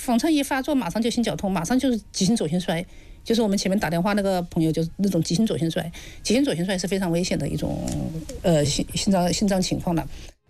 房颤一发作，马上就心绞痛，马上就是急性左心衰。就是我们前面打电话那个朋友，就是那种急性左心衰。急性左心衰是非常危险的一种心脏情况了。